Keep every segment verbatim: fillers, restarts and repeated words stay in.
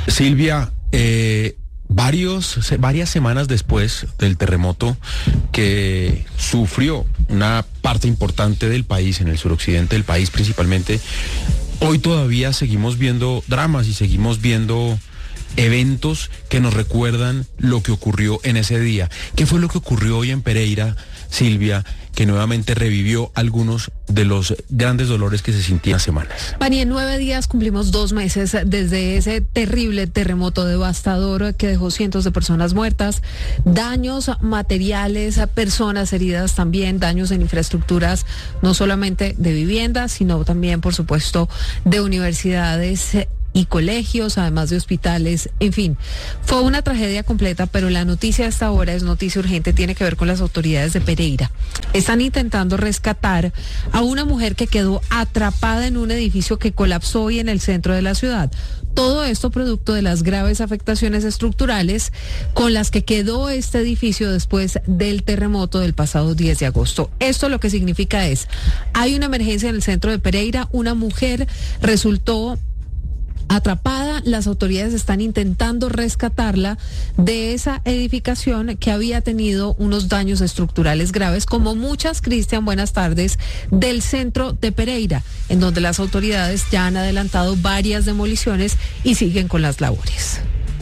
Silvia, eh, varios, varias semanas después del terremoto que sufrió una parte importante del país, en el suroccidente del país principalmente, hoy todavía seguimos viendo dramas y seguimos viendo eventos que nos recuerdan lo que ocurrió en ese día. ¿Qué fue lo que ocurrió hoy en Pereira, Silvia, que nuevamente revivió algunos de los grandes dolores que se sentían semanas? Pani, en nueve días cumplimos dos meses desde ese terrible terremoto devastador que dejó cientos de personas muertas, daños materiales, personas heridas también, daños en infraestructuras, no solamente de viviendas, sino también, por supuesto, de universidades y colegios, además de hospitales, en fin, fue una tragedia completa, pero la noticia hasta ahora es noticia urgente, tiene que ver con las autoridades de Pereira. Están intentando rescatar a una mujer que quedó atrapada en un edificio que colapsó hoy en el centro de la ciudad. Todo esto producto de las graves afectaciones estructurales con las que quedó este edificio después del terremoto del pasado diez de agosto. Esto lo que significa es, hay una emergencia en el centro de Pereira, una mujer resultó atrapada, las autoridades están intentando rescatarla de esa edificación que había tenido unos daños estructurales graves, como muchas, Cristian, buenas tardes, del centro de Pereira, en donde las autoridades ya han adelantado varias demoliciones y siguen con las labores.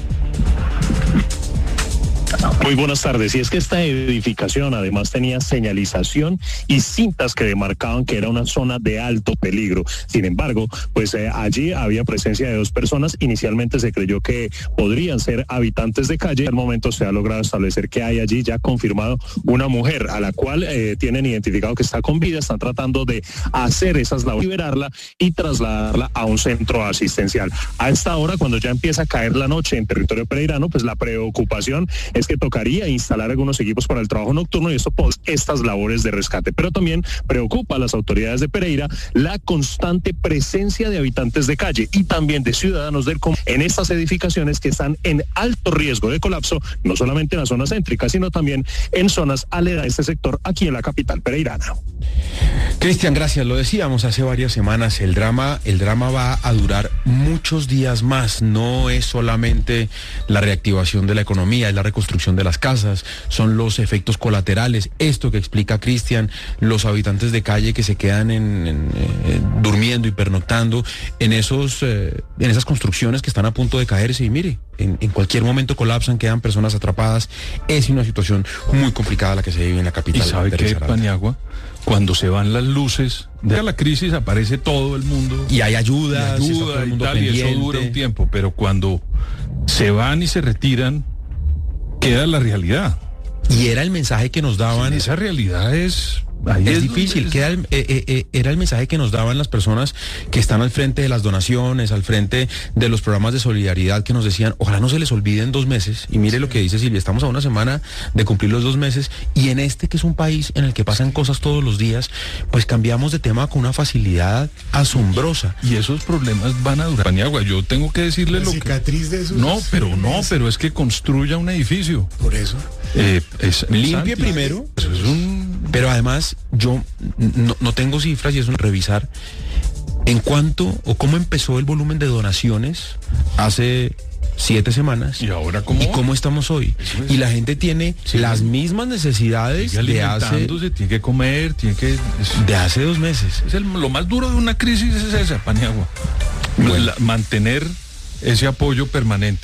Muy buenas tardes. Y es que esta edificación además tenía señalización y cintas que demarcaban que era una zona de alto peligro. Sin embargo, pues eh, allí había presencia de dos personas. Inicialmente se creyó que podrían ser habitantes de calle. En el momento se ha logrado establecer que hay allí ya confirmado una mujer a la cual eh, tienen identificado que está con vida. Están tratando de hacer esas labores, liberarla y trasladarla a un centro asistencial. A esta hora, cuando ya empieza a caer la noche en territorio pereirano, pues la preocupación es que tocaría instalar algunos equipos para el trabajo nocturno y esto por estas labores de rescate. Pero también preocupa a las autoridades de Pereira la constante presencia de habitantes de calle y también de ciudadanos del común en estas edificaciones que están en alto riesgo de colapso, no solamente en la zona céntrica, sino también en zonas aledañas de este sector aquí en la capital pereirana. Cristian, gracias. Lo decíamos hace varias semanas, el drama, el drama va a durar muchos días más. No es solamente la reactivación de la economía, es la reconstrucción de las casas, son los efectos colaterales, esto que explica Cristian, los habitantes de calle que se quedan en, en, eh, durmiendo y pernoctando en esos, eh, en esas construcciones que están a punto de caerse y mire, en, en cualquier momento colapsan, quedan personas atrapadas. Es una situación muy complicada la que se vive en la capital. ¿Y sabe qué, Paniagua? Cuando se van las luces de la crisis aparece todo el mundo y hay ayuda, y, ayuda y, tal, y eso dura un tiempo, pero cuando se van y se retiran queda la realidad. Y era el mensaje que nos daban. Sí, esa realidad es... Ahí es, es difícil, es... Queda el, eh, eh, era el mensaje que nos daban las personas que están al frente de las donaciones, al frente de los programas de solidaridad, que nos decían, ojalá no se les olviden dos meses, y mire sí. Lo que dice Silvia, estamos a una semana de cumplir los dos meses, y en este que es un país en el que pasan cosas todos los días, pues cambiamos de tema con una facilidad asombrosa. Y esos problemas van a durar. Paniagua, yo tengo que decirle la lo cicatriz que... de esos No, pero no, pero es que construya un edificio. Por eso. Eh, es, Limpie primero. Eso es un... Pero además, yo no, no tengo cifras y es un revisar en cuánto o cómo empezó el volumen de donaciones hace siete semanas. ¿Y ahora cómo? ¿Y cómo estamos hoy? Es, y la gente tiene sí, las mismas necesidades de hace... Tiene que comer, tiene que... Es, de hace dos meses. Es el, lo más duro de una crisis es esa, Paniagua. Bueno. La, mantener ese apoyo permanente.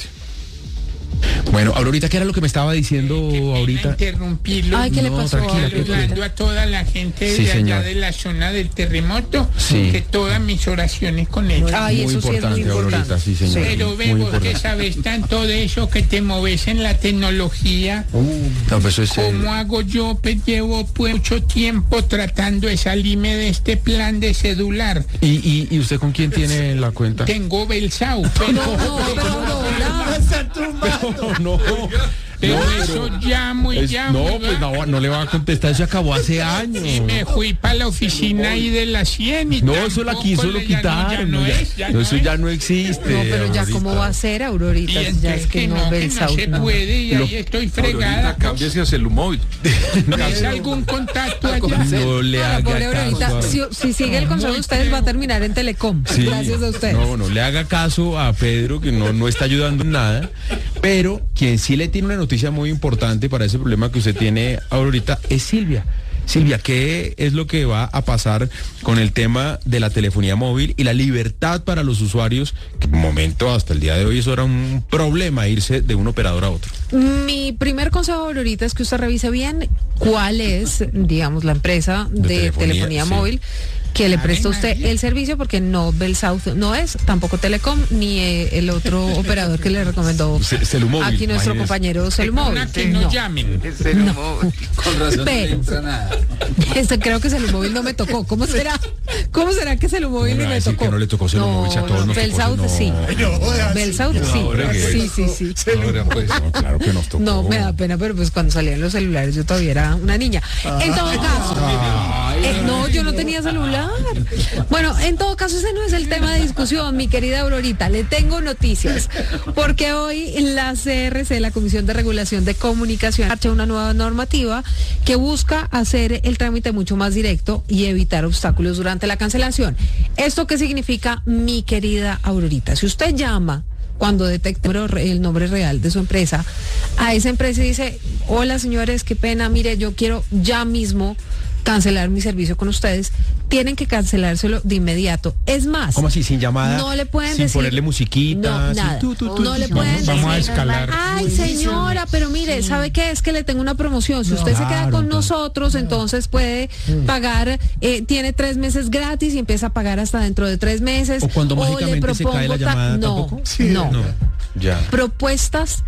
Bueno, Aurorita, ¿qué era lo que me estaba diciendo eh, ahorita? Interrumpirlo. Ay, ¿qué le pasó? Tranquila, saludando a toda la gente sí, de allá de la zona del terremoto, sí. Que todas mis oraciones con ellos. Ay, muy eso importante, sí es muy importante. Aurorita, sí, señor. Pero ve vos que sabes tanto de eso, que te moves en la tecnología. Uh, no, pues eso es, ¿Cómo eh... hago yo? Pues llevo pues, mucho tiempo tratando de salirme de este plan de celular. ¿Y, y, y usted con quién tiene la cuenta? Tengo Belsau. Pero no, no, no, no, no, no, no. Pero no, eso llamo y es, llamo. No, pues no, no le va a contestar, eso acabó hace años. Y me fui para la oficina ahí de la cien y no, eso la quiso, lo quitaron. No, ya no es, ya no, no eso es. ya no existe. No, pero ya Aurorita. ¿Cómo va a ser, Aurorita? Y Ya es que, que no, no, ve que el no South, se no. puede y Lo, ahí estoy fregada. Aurorita, cámbiese a Celumóvil. ¿Es algún contacto allá? No le Ahora, haga pobre caso. Aurorita, a- si, si sigue el consejo de ustedes va a terminar en Telecom. Sí. Gracias a ustedes. No, no le haga caso a Pedro, que no, no está ayudando en nada. Pero quien sí le tiene una noticia muy importante para ese problema que usted tiene ahorita es Silvia. Silvia, ¿qué es lo que va a pasar con el tema de la telefonía móvil y la libertad para los usuarios? Que en un momento, hasta el día de hoy, eso era un problema, irse de un operador a otro. Mi primer consejo ahorita es que usted revise bien cuál es, digamos, la empresa de, De telefonía, telefonía, sí. móvil que le Ave presta a usted María. el servicio, porque no Bell South no es, tampoco Telecom, ni eh, el otro operador que le recomendó Ce- Celumóvil, aquí nuestro imagínese. compañero Celumóvil. Una que no, No. llamen. Con razón no Pero- le entra nada. Este, creo que Celumóvil no me tocó. ¿Cómo será? ¿Cómo será que Celumóvil No me ni va a me decir tocó? que no le tocó Celumóvil, si a todos no, nos Bell tocó, South no. sí. Bell South sí. ahora que- Sí, sí, sí. Ahora pues. No, claro que nos tocó. No, me da pena, pero pues cuando salían los celulares yo todavía era una niña. En todo caso, eh, no, yo no tenía celular. Bueno, en todo caso ese no es el tema de discusión, mi querida Aurorita. Le tengo noticias, porque hoy la C R C, la Comisión de Regulación de Comunicación, ha hecho una nueva normativa que busca hacer el trámite mucho más directo y evitar obstáculos durante la cancelación. ¿Esto qué significa, mi querida Aurorita? Si usted llama cuando detecte el nombre real de su empresa, a esa empresa y dice, hola señores, qué pena, mire, yo quiero ya mismo cancelar mi servicio con ustedes, tienen que cancelárselo de inmediato. Es más, ¿Cómo así? Sin llamada. no le pueden sin decir, ponerle musiquita. no, sin nada. tu, tu, tu, no tu, le tu. pueden Vamos a decir, escalar. ay señora, pero mire, ¿sabe qué? Es que le tengo una promoción. Si usted se queda Claro, con claro. nosotros, entonces puede pagar, eh, tiene tres meses gratis y empieza a pagar hasta dentro de tres meses. O cuando le mágicamente se cae la propongo ta- llamada, no, ¿tampoco? no, No, ya. propuestas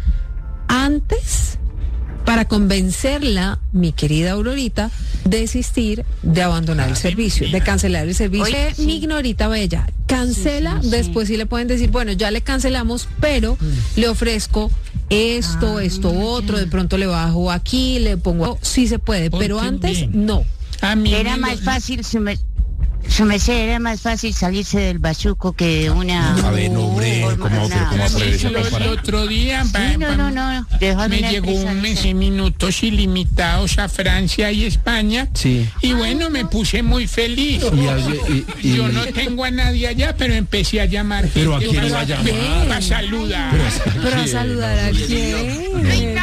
antes para convencerla, mi querida Aurorita, de desistir de abandonar el servicio, de cancelar el servicio. Oye, sí. Mi ignorita bella, cancela, Sí, sí, sí. después sí le pueden decir, bueno, ya le cancelamos, pero le ofrezco esto, Ah, esto, otro, de pronto le bajo aquí, le pongo, sí se puede, pero Porque antes bien. no. A mí Era me más lo- fácil, su, me- su merced, era más fácil salirse del bazuco que una... A ver, no, hombre, forma- ¿cómo- una- pero cómo a mí atreve esa el, el comparación? otro día Sí, pa- no, pa- no, no, déjame me una llegó empresa, un no mes sé. en minutos ilimitados a Francia y España. Sí. Y bueno, me puse muy feliz. Y, y- y- Yo no tengo a nadie allá, pero empecé a llamar. Pero ¿a gente quién para- iba a llamar? Para saludar. Pero a saludar a quién.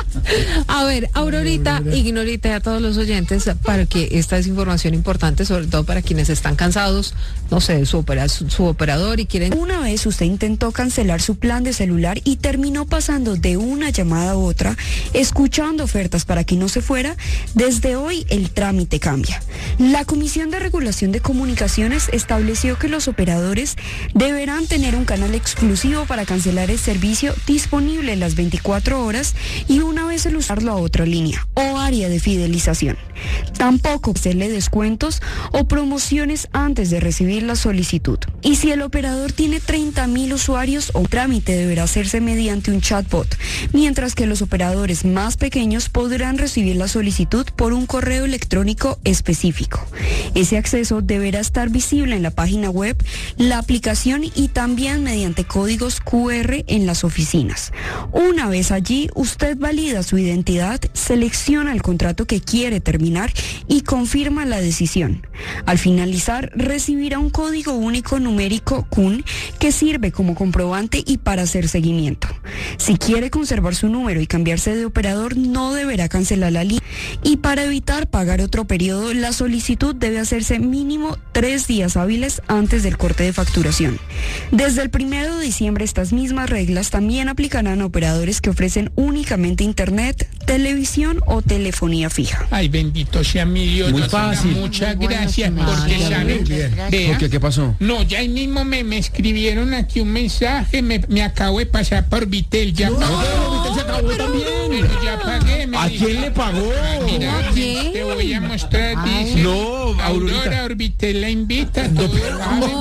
A ver, Aurorita, ignorita a todos los oyentes para que esta es información importante, sobre todo para quienes están cansados, no sé, de su, opera- su, su operador y quieren... Una vez usted intentó cancelar su plan de celular y terminó pasando de una llamada a otra, escuchando ofertas para que no se fuera, desde hoy el trámite cambia. La Comisión de Regulación de Comunicaciones estableció que los operadores deberán tener un canal exclusivo para cancelar el servicio disponible las veinticuatro horas y una vez el usarlo a otra línea o área de fidelización. Tampoco hacerle descuentos o promociones antes de recibir la solicitud. Y si el operador tiene treinta mil usuarios, o trámite deberá hacerse mediante un chatbot, mientras que los operadores más pequeños podrán recibir la solicitud por un correo electrónico específico. Ese acceso deberá estar visible en la página web, la aplicación y también mediante códigos cu erre en las oficinas. Una vez allí, usted valida su identidad, selecciona el contrato que quiere terminar y confirma la decisión. Al finalizar, recibirá un código único numérico C U N que sirve como comprobante y para hacer seguimiento. Si quiere conservar su número y cambiarse de operador, no deberá cancelar la línea. Y para evitar pagar otro periodo, la solicitud debe hacerse mínimo tres días hábiles antes del corte de facturación. Desde el primero de diciembre, estas mismas reglas también aplicarán a operadores que ofrecen únicamente internet, televisión o telefonía fija. Ay, bendito sea mi Dios. Muy doctora, fácil. Muchas Muy bueno, gracias, señor. porque Ay, saben, gracias. vea, ¿Por qué? ¿Qué pasó? no, ya ahí mismo me, me escribieron aquí un mensaje, me, me acabo de pasar por Vitel, ya pagué. se acabó también. Pero ya pagué. Me ¿A dijo, quién le pagó? mira, ¿A quién? te voy a mostrar, dice. No, Aurorita. Aurora Orbitel la invita. Todo, No,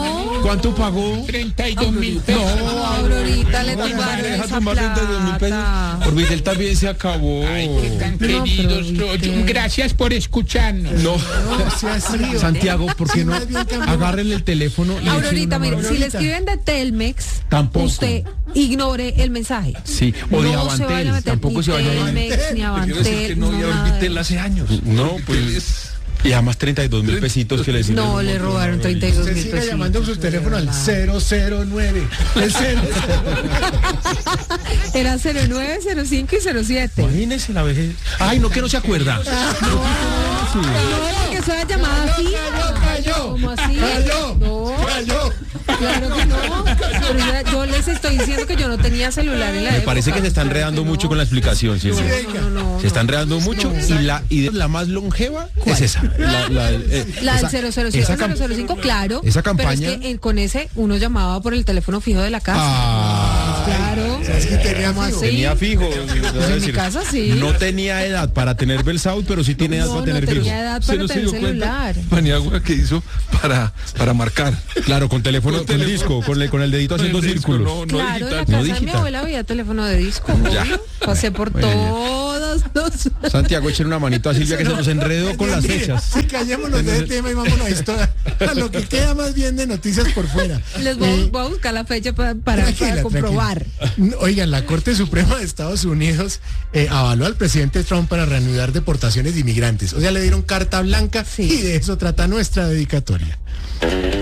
¿Cuánto pagó? treinta y dos mil pesos. No, Aurorita, le tumbaron esa plata. Orbitel también se acabó. Ay, qué tan queridos todos. Gracias por escucharnos. No, no Santiago, ¿por qué no? Agárrenle el teléfono. Y Aurorita, mire, si le escriben de Telmex, tampoco. Usted ignore el mensaje. Sí, o no de Avantel, se tampoco se vaya a Telmex, ni Avantel. Que no había Orbitel hace años. No, pues... Y además treinta y dos mil pesitos que le hicieron. No, le robaron treinta y dos mil pesitos. Usted sigue llamando su teléfono al cero cero nueve. El cero. Era cero nueve, cero cinco y cero siete. Imagínese la vejez. Ay, no, que no se acuerda. No, no, porque eso era llamada así. Cayó, ¿Cómo así? Cayó. No. Cayó. Claro que no. Pero ya, yo les estoy diciendo que yo no tenía celular en la Me época. parece que se está enredando mucho con la explicación, ¿sí? No, no, no, se está enredando mucho y la y la más longeva es esa. La, la, eh, la esa, del cero cero cinco, claro. Esa campaña. Pero es que eh, con ese uno llamaba por el teléfono fijo de la casa. Ah, claro. ¿Sabes que tenía fijo? Tenía fijo. Pues en mi casa sí. No tenía edad para tener Belsaud, pero sí tiene edad no, para tener no fijo. tenía edad para tener celular. Paniagua que hizo para, para marcar. Claro, con teléfono, con, con teléfono. disco, con el, con el dedito haciendo el círculos. No, no claro, digital. En la casa no de mi abuela había teléfono de disco. Ya. Pasé por bueno, todos los... Santiago, echen una manito a Silvia que no, se nos enredó con las fechas. Sí, callémonos de ese tema y vámonos a esto. A lo que queda más bien de noticias por fuera. Les voy, eh, voy a buscar la fecha para, para, para comprobar. Tranquila. Oigan, la Corte Suprema de Estados Unidos eh, avaló al presidente Trump para reanudar deportaciones de inmigrantes. O sea, le dieron carta blanca sí. Y de eso trata nuestra dedicatoria.